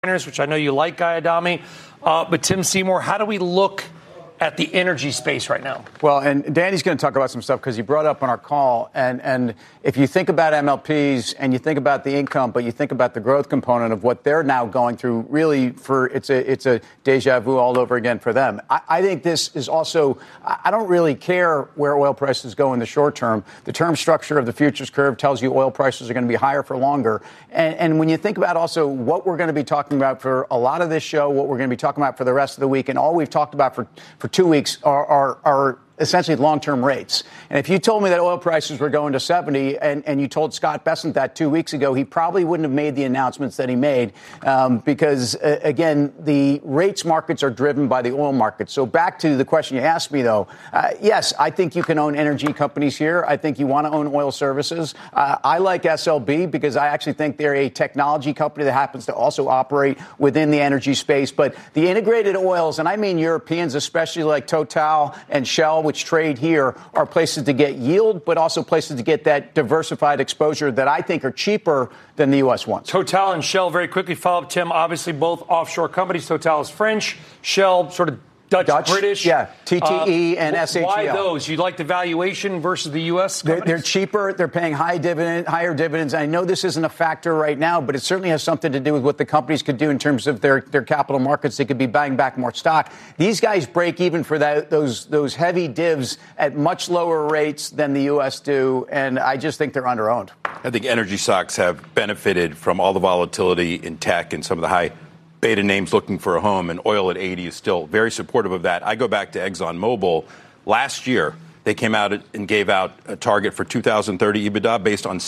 which I know you like, Guy Adami. But Tim Seymour, how do we look at the energy space right now? Well, and Danny's going to talk about some stuff because he brought up on our call. And if you think about MLPs and you think about the income, but you think about the growth component of what they're now going through, really it's a deja vu all over again for them. I think this is also, I don't really care where oil prices go in the short term. The term structure of the futures curve tells you oil prices are going to be higher for longer. And when you think about also what we're going to be talking about for a lot of this show, what we're going to be talking about for the rest of the week, and all we've talked about for 2 weeks are essentially long-term rates. And if you told me that oil prices were going to 70 and you told Scott Bessent that 2 weeks ago, he probably wouldn't have made the announcements that he made because, again, the rates markets are driven by the oil market. So back to the question you asked me, though, yes, I think you can own energy companies here. I think you want to own oil services. I like SLB because I actually think they're a technology company that happens to also operate within the energy space. But the integrated oils, and I mean Europeans, especially like Total and Shell, which trade here, are places to get yield, but also places to get that diversified exposure that I think are cheaper than the U.S. wants. Total and Shell, very quickly follow up, Tim, obviously both offshore companies. Total is French, Shell sort of Dutch, British. Yeah, TTE and SHL. Why those? You like the valuation versus the U.S. companies? They're cheaper. They're paying higher dividends. I know this isn't a factor right now, but it certainly has something to do with what the companies could do in terms of their capital markets. They could be buying back more stock. These guys break even for those heavy divs at much lower rates than the U.S. do, and I just think they're underowned. I think energy stocks have benefited from all the volatility in tech and some of the high beta names looking for a home, and oil at 80 is still very supportive of that. I go back to ExxonMobil. Last year, they came out and gave out a target for 2030 EBITDA based on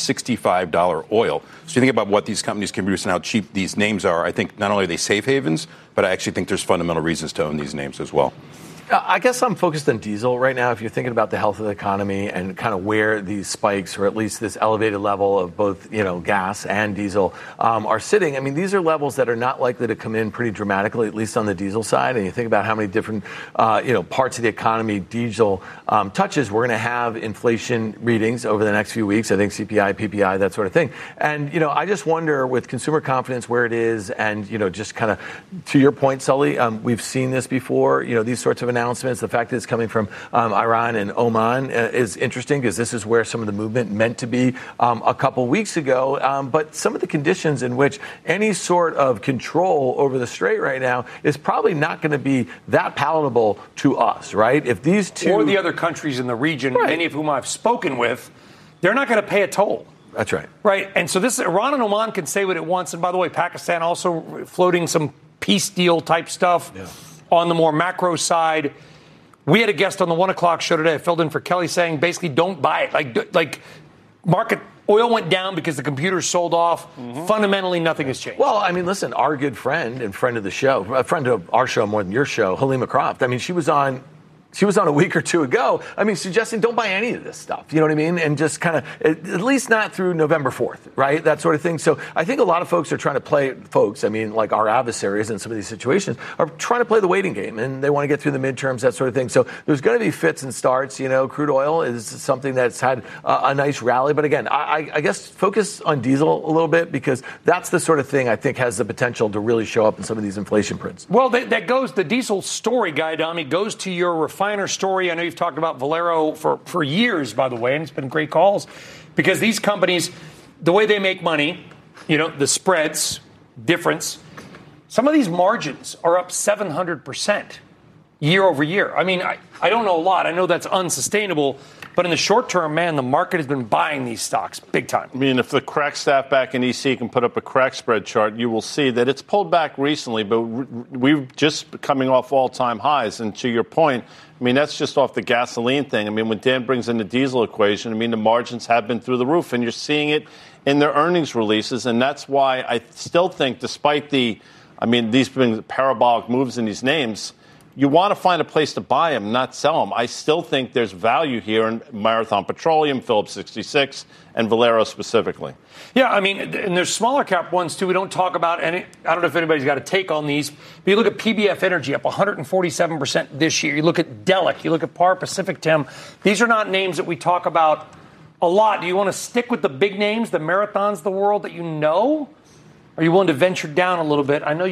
$65 oil. So you think about what these companies can produce and how cheap these names are. I think not only are they safe havens, but I actually think there's fundamental reasons to own these names as well. I guess I'm focused on diesel right now. If you're thinking about the health of the economy and kind of where these spikes, or at least this elevated level of both, gas and diesel are sitting. I mean, these are levels that are not likely to come in pretty dramatically, at least on the diesel side. And you think about how many different, parts of the economy diesel touches. We're going to have inflation readings over the next few weeks. I think CPI, PPI, that sort of thing. And, I just wonder with consumer confidence where it is and, just kind of to your point, Sully, we've seen this before, these sorts of announcements. The fact that it's coming from Iran and Oman is interesting because this is where some of the movement meant to be a couple weeks ago. But some of the conditions in which any sort of control over the strait right now is probably not going to be that palatable to us, right? If these two or the other countries in the region, right, many of whom I've spoken with, they're not going to pay a toll. That's right. Right. And so this Iran and Oman can say what it wants. And by the way, Pakistan also floating some peace deal type stuff. Yeah. On the more macro side, we had a guest on the 1 o'clock show today. I filled in for Kelly saying basically don't buy it. Like market oil went down because the computers sold off. Mm-hmm. Fundamentally, nothing has changed. Well, I mean, listen, our good friend and friend of the show, a friend of our show more than your show, Halima Croft. I mean, she was on a week or two ago, suggesting don't buy any of this stuff. You know what I mean? And just kind of, at least not through November 4th, right? That sort of thing. So I think a lot of folks are trying to play, like our adversaries in some of these situations, are trying to play the waiting game, and they want to get through the midterms, that sort of thing. So there's going to be fits and starts. Crude oil is something that's had a nice rally. But again, I guess focus on diesel a little bit because that's the sort of thing I think has the potential to really show up in some of these inflation prints. Well, that goes, the diesel story, Guy Adami, goes to your refiner story. I know you've talked about Valero for years, by the way, and it's been great calls because these companies, the way they make money, the spreads, difference, some of these margins are up 700% year over year. I mean, I don't know a lot. I know that's unsustainable. But in the short term, man, the market has been buying these stocks big time. I mean, if the crack staff back in EC can put up a crack spread chart, you will see that it's pulled back recently, but we're just coming off all-time highs. And to your point, I mean, that's just off the gasoline thing. I mean, when Dan brings in the diesel equation, the margins have been through the roof, and you're seeing it in their earnings releases. And that's why I still think, despite these being parabolic moves in these names, you want to find a place to buy them, not sell them. I still think there's value here in Marathon Petroleum, Phillips 66, and Valero specifically. Yeah, and there's smaller cap ones, too. We don't talk about any. I don't know if anybody's got a take on these. But you look at PBF Energy up 147% this year. You look at Delek. You look at Par Pacific, Tim. These are not names that we talk about a lot. Do you want to stick with the big names, the Marathons of the world that you know? Are you willing to venture down a little bit? I know